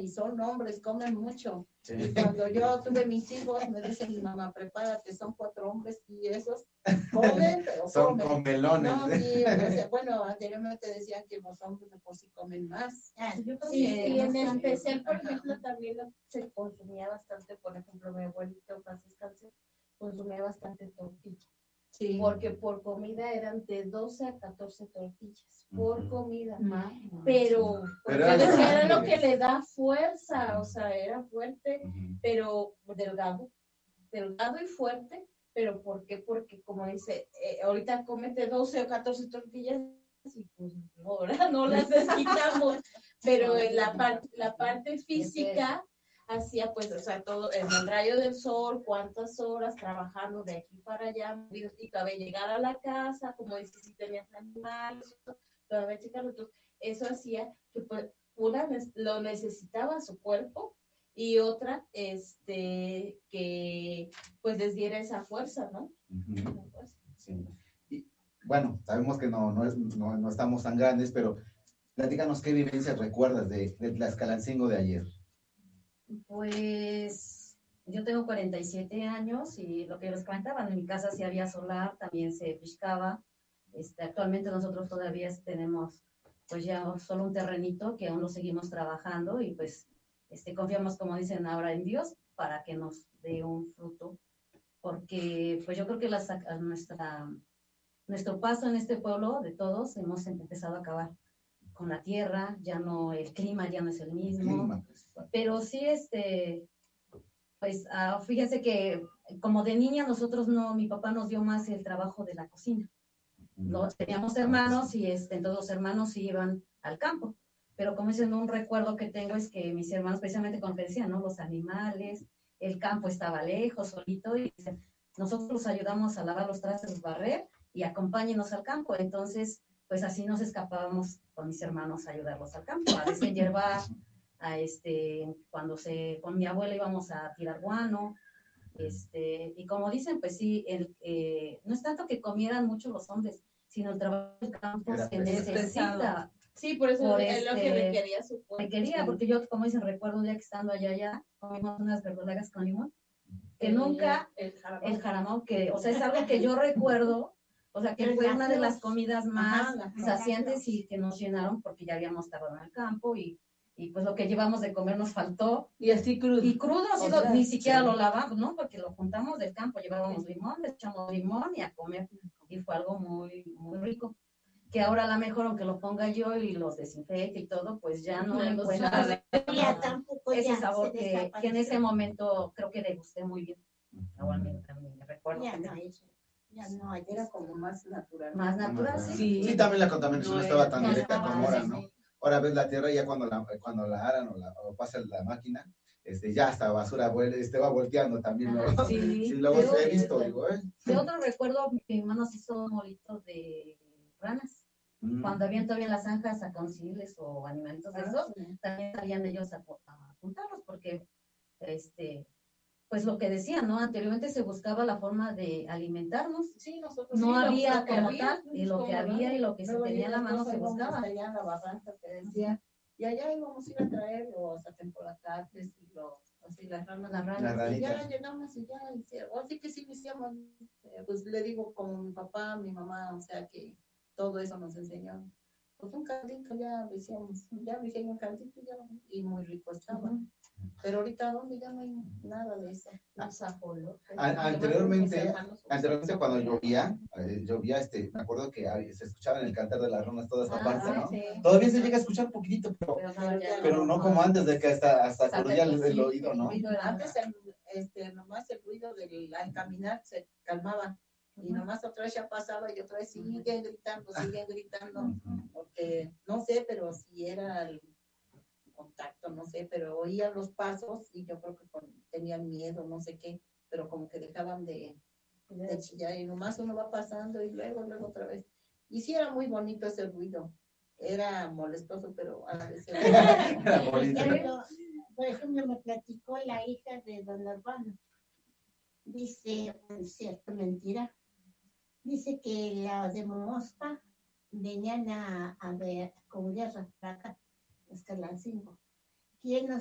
y son hombres, comen mucho. Sí. Y cuando yo tuve mis hijos, me dicen, mi mamá, prepárate, son 4 hombres y esos comen, pero Son comen. comelones. No, sí, o sea, bueno, anteriormente decían que los hombres de por sí comen más. Yo creo Sí, que y en no sé. especial, por ejemplo, también se consumía bastante, por ejemplo, mi abuelito, paz descanse, consumía bastante tortilla. Sí. Porque por comida eran de 12 a 14 tortillas, por comida. Pero, Pero Era lo que le da fuerza, o sea, era fuerte, pero delgado y fuerte. ¿Pero por qué? Porque, como dice, ahorita cómete 12 o 14 tortillas y pues ahora no las desquitamos, pero en la parte física hacía pues, o sea, todo en el rayo del sol, cuántas horas trabajando de aquí para allá, y todavía llegar a la casa, como dices, si tenías animales, todavía checarlo, entonces eso hacía que pues, una lo necesitaba su cuerpo y otra, que pues les diera esa fuerza, ¿no? Sí. Y, bueno, sabemos que no estamos tan grandes, pero platícanos qué vivencias recuerdas de Tlaxcalancingo de ayer. Pues yo tengo 47 años y lo que les comentaba, en mi casa sí había solar, también se piscaba. Actualmente nosotros todavía tenemos pues ya solo un terrenito que aún lo seguimos trabajando y pues confiamos, como dicen ahora, en Dios para que nos dé un fruto, porque pues yo creo que nuestro paso en este pueblo de todos hemos empezado a acabar con la tierra, ya no, el clima ya no es el mismo, pero sí pues fíjense que como de niña nosotros mi papá nos dio más el trabajo de la cocina. Teníamos hermanos y todos los hermanos sí iban al campo, pero como dicen, un recuerdo que tengo es que mis hermanos, precisamente como te decía, ¿no? Los animales, el campo estaba lejos, solito, y nosotros los ayudamos a lavar los trastes, barrer, y acompáñenos al campo. Entonces, pues así nos escapábamos con mis hermanos a ayudarlos al campo, a deshiervar, con mi abuela íbamos a tirar guano, y como dicen, pues sí, no es tanto que comieran mucho los hombres, sino el trabajo del campo se necesita. Sí, por eso es lo que requería su cuerpo. Requería, porque yo, como dicen, recuerdo un día que estando allá, comimos unas verdolagas con limón, que nunca, el jaramón, que, o sea, es algo que yo recuerdo, o sea, que fue una de las comidas más saciantes y que nos llenaron porque ya habíamos estado en el campo y pues lo que llevamos de comer nos faltó. Y así crudo. Y crudo, ni siquiera lo lavamos, ¿no? Porque lo juntamos del campo, llevábamos limón, le echamos limón y a comer. Y fue algo muy, muy rico. Que ahora a lo mejor, aunque lo ponga yo y los desinfecte y todo, pues ya no encuentro ese sabor que en ese momento creo que degusté muy bien. También me recuerdo. Ya no, era como más natural. Más natural, sí. Sí, también la contaminación no estaba tan directa como ahora, ¿no? Ahora ves la tierra ya cuando la aran o pasa la máquina, ya hasta basura va volteando también, ¿no? Sí, sí, luego se he visto, digo, De otro recuerdo, mi hermano se hizo molitos de ranas. Cuando habían todavía las zanjas a concilios o animalitos de esos, también salían ellos a apuntarlos, porque, pues lo que decían, ¿no? Anteriormente se buscaba la forma de alimentarnos. Sí, nosotros no sí, había como había, tal, y lo que había y lo que se tenía en la mano se buscaba. Allá en la barranca que decía, y allá íbamos a ir a traer los atempolacates y así las ranas, y ya llegamos y ya hicieron, así que sí hicimos, pues le digo con mi papá, mi mamá, o sea que todo eso nos enseñó. Pues un caldito ya lo hicimos, un caldito y muy rico estaba. Pero ahorita ¿dónde? Ya no hay nada de eso. Anteriormente cuando llovía, me acuerdo que se escuchaba en el cantar de las ranas toda esa parte, ¿no? Sí. Todavía se llega a escuchar un poquitito, pero no como antes de que hasta corría el oído, ¿no? Antes nomás el ruido al caminar se calmaba. Y nomás otra vez ya pasaba y otra vez siguen gritando, porque no sé, pero si era el contacto, no sé, pero oía los pasos y yo creo que tenían miedo, no sé qué, pero como que dejaban de chillar y nomás uno va pasando y luego otra vez. Y sí era muy bonito ese ruido, era molestoso, pero a la vez era bonito. Por ejemplo, me platicó la hija de don Urbano, dice, cierto, mentira, dice que las de Momospa venían a ver con guerra para acá, Tlaxcalancingo. ¿Quién nos